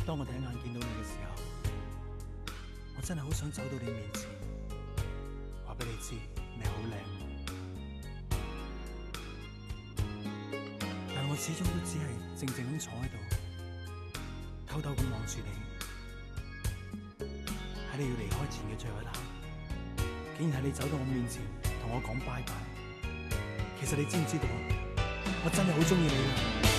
當我第一眼見到你嘅時候，我真係好想走到你面前，話俾你知你好靚。但我始終都只係靜靜咁坐喺度，偷偷咁望住你。喺你要離開前嘅最後一刻，竟然係你走到我面前同我講拜拜。其實你知唔知道，我真係好鍾意你。